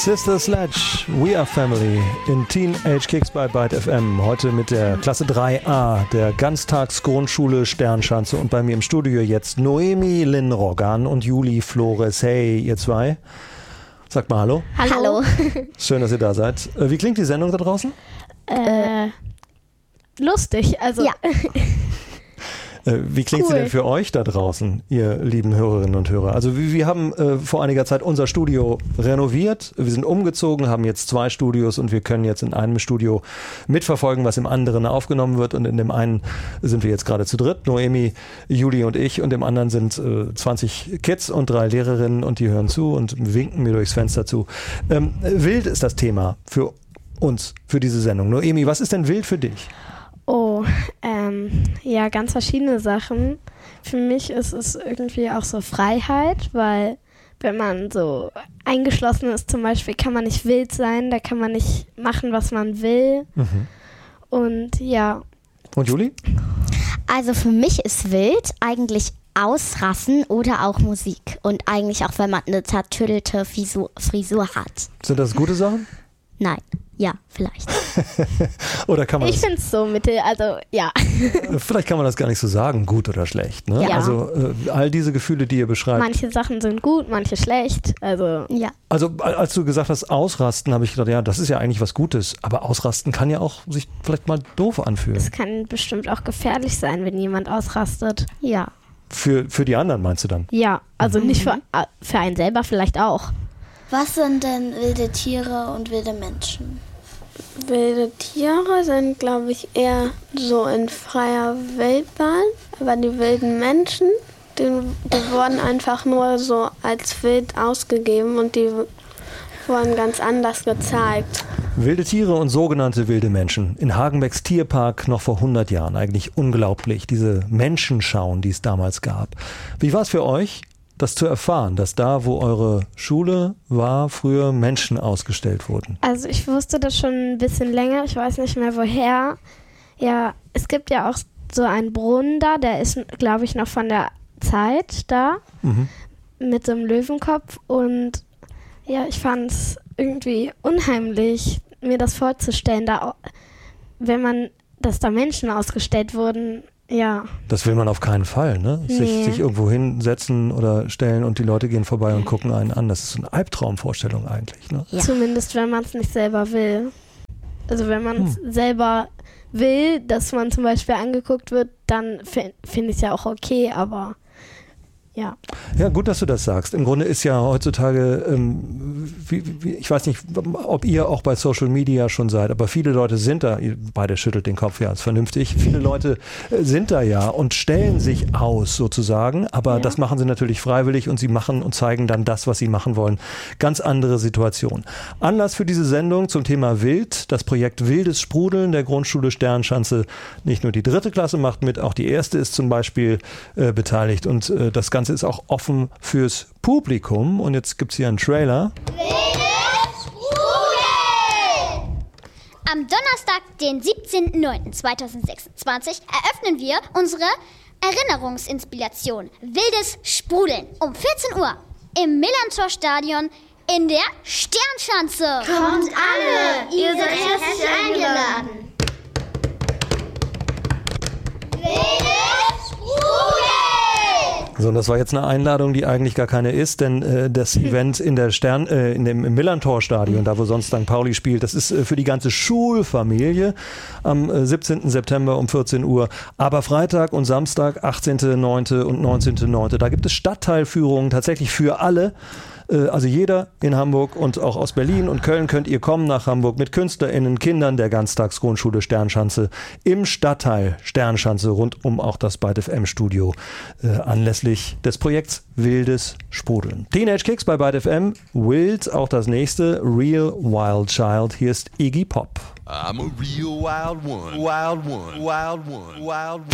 Sister Sledge, We Are Family in Teenage Kicks bei Byte FM. Heute mit der Klasse 3a der Ganztagsgrundschule Sternschanze und bei mir im Studio jetzt Noemi Lynn Roggan und Juli Flores. Hey, ihr zwei. Sagt mal Hallo. Hallo. Schön, dass ihr da seid. Wie klingt die Sendung da draußen? Lustig, also. Ja. Wie klingt sie denn für euch da draußen, ihr lieben Hörerinnen und Hörer? Also wir haben vor einiger Zeit unser Studio renoviert, wir sind umgezogen, haben jetzt 2 Studios und wir können jetzt in einem Studio mitverfolgen, was im anderen aufgenommen wird, und in dem einen sind wir jetzt gerade zu dritt, Noemi, Juli und ich, und im anderen sind 20 Kids und 3 Lehrerinnen und die hören zu und winken mir durchs Fenster zu. Wild ist das Thema für uns, für diese Sendung. Noemi, was ist denn wild für dich? Ja, ganz verschiedene Sachen. Für mich ist es irgendwie auch so Freiheit, weil wenn man so eingeschlossen ist zum Beispiel, kann man nicht wild sein, da kann man nicht machen, was man will. Mhm. Und ja. Und Juli? Also für mich ist wild eigentlich ausrasten oder auch Musik. Und eigentlich auch, wenn man eine zertüttelte Frisur hat. Sind das gute Sachen? Nein. Ja, vielleicht. Oder kann man Ich finde es so mittel, also ja. Vielleicht kann man das gar nicht so sagen, gut oder schlecht. Ne? Ja. Also all diese Gefühle, die ihr beschreibt. Manche Sachen sind gut, manche schlecht. Also ja. Also als du gesagt hast, ausrasten, habe ich gedacht, ja, das ist ja eigentlich was Gutes. Aber ausrasten kann ja auch sich vielleicht mal doof anfühlen. Es kann bestimmt auch gefährlich sein, wenn jemand ausrastet. Ja. Für die anderen meinst du dann? Ja, also nicht für einen selber vielleicht auch. Was sind denn wilde Tiere und wilde Menschen? Wilde Tiere sind, glaube ich, eher so in freier Wildbahn. Aber die wilden Menschen, die wurden einfach nur so als wild ausgegeben und die wurden ganz anders gezeigt. Wilde Tiere und sogenannte wilde Menschen. In Hagenbecks Tierpark noch vor 100 Jahren. Eigentlich unglaublich, diese Menschenschauen, die es damals gab. Wie war es für euch, das zu erfahren, dass da, wo eure Schule war, früher Menschen ausgestellt wurden? Also ich wusste das schon ein bisschen länger, ich weiß nicht mehr woher. Ja, es gibt ja auch so einen Brunnen da, der ist, glaube ich, noch von der Zeit da, mit so einem Löwenkopf. Und ja, ich fand es irgendwie unheimlich, mir das vorzustellen, dass da Menschen ausgestellt wurden. Ja. Das will man auf keinen Fall, ne? Nee. Sich irgendwo hinsetzen oder stellen und die Leute gehen vorbei und gucken einen an. Das ist so eine Albtraumvorstellung eigentlich, ne? Ja. Zumindest, wenn man es nicht selber will. Also wenn man es selber will, dass man zum Beispiel angeguckt wird, dann finde ich es ja auch okay, aber ja. Ja, gut, dass du das sagst. Im Grunde ist ja heutzutage, ich weiß nicht, ob ihr auch bei Social Media schon seid, aber viele Leute sind da, ihr beide schüttelt den Kopf, ja, ist vernünftig, viele Leute sind da ja und stellen sich aus sozusagen, aber das machen sie natürlich freiwillig und sie machen und zeigen dann das, was sie machen wollen. Ganz andere Situation. Anlass für diese Sendung zum Thema Wild, das Projekt Wildes Sprudeln der Grundschule Sternschanze. Nicht nur die 3. Klasse macht mit, auch die 1. ist zum Beispiel beteiligt und das Ganze ist auch offen fürs Publikum. Und jetzt gibt es hier einen Trailer. Wildes Sprudeln! Am Donnerstag, den 17.09.2026, eröffnen wir unsere Erinnerungsinspiration Wildes Sprudeln um 14 Uhr im Millantor-Stadion in der Sternschanze. Kommt alle! Ihr seid herzlich eingeladen! Wildes Sprudeln! So, und das war jetzt eine Einladung, die eigentlich gar keine ist, denn das Event in der im Millantor-Stadion, da wo sonst St. Pauli spielt, das ist für die ganze Schulfamilie am 17. September um 14 Uhr. Aber Freitag und Samstag, 18.09. und 19.09. Da gibt es Stadtteilführungen tatsächlich für alle. Also jeder in Hamburg und auch aus Berlin und Köln könnt ihr kommen nach Hamburg mit KünstlerInnen, Kindern der Ganztagsgrundschule Sternschanze im Stadtteil Sternschanze rund um auch das Byte FM Studio anlässlich des Projekts Wildes Sprudeln. Teenage Kicks bei Byte FM, Wild auch das nächste, Real Wild Child. Hier ist Iggy Pop. I'm a real wild one, wild one, wild one, wild one.